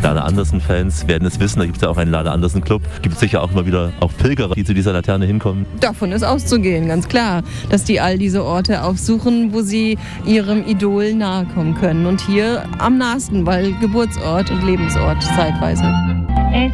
Lale Andersen-Fans werden es wissen, da gibt es ja auch einen Lale Andersen-Club. Gibt es sicher auch immer wieder auch Pilgerer, die zu dieser Laterne hinkommen. Davon ist auszugehen, ganz klar, dass die all diese Orte aufsuchen, wo sie ihrem Idol nahe kommen können. Und hier am nahesten, weil Geburtsort und Lebensort zeitweise.